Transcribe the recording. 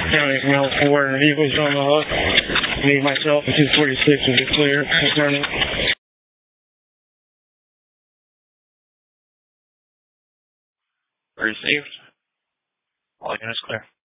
County from 4 and vehicles on the hook. Me, myself, and 246 will be clear concerning. Received. All units clear.